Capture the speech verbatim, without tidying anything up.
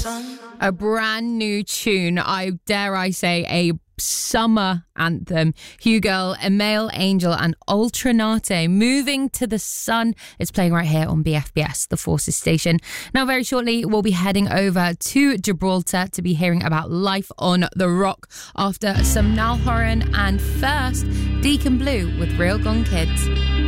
A brand new tune, I dare I say a summer anthem. Hugo, Emile Angel and Ultranate, Moving to the Sun, is playing right here on B F B S, the Forces station. Now very shortly we'll be heading over to Gibraltar to be hearing about life on the rock after some Niall Horan, and first Deacon Blue with Real Gone Kids.